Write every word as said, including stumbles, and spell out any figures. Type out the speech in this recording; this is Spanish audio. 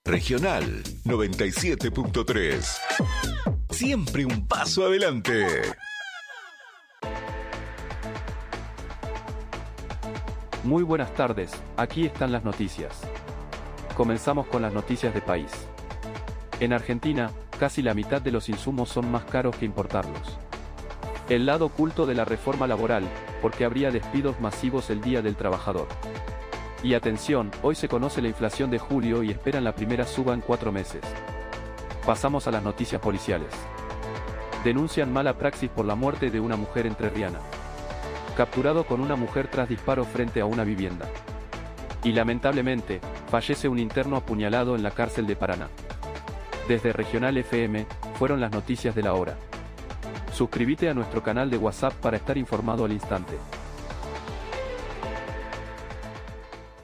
Regional noventa y siete punto tres. Siempre un paso adelante. Muy buenas tardes, aquí están las noticias. Comenzamos con las noticias de país. En Argentina, casi la mitad de los insumos son más caros que importarlos. El lado oculto de la reforma laboral, porque habría despidos masivos el Día del Trabajador. Y atención, hoy se conoce la inflación de julio y esperan la primera suba en cuatro meses. Pasamos a las noticias policiales. Denuncian mala praxis por la muerte de una mujer entrerriana. Capturado con una mujer tras disparo frente a una vivienda. Y lamentablemente, fallece un interno apuñalado en la cárcel de Paraná. Desde Regional F M, fueron las noticias de la hora. Suscríbete a nuestro canal de WhatsApp para estar informado al instante.